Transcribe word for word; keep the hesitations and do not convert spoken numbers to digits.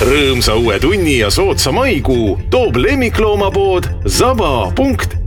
rõõmsa uue tunni ja soodsa maikuu toob lemmikloomapood zaba punkt